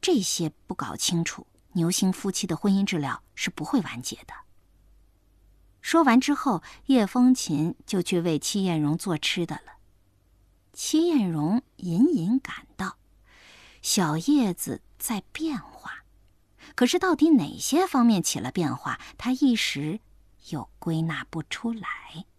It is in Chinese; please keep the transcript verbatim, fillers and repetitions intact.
这些不搞清楚，牛星夫妻的婚姻治疗是不会完结的。说完之后，叶风琴就去为戚艳荣做吃的了。戚艳荣隐隐感到小叶子在变化，可是到底哪些方面起了变化，她一时又归纳不出来。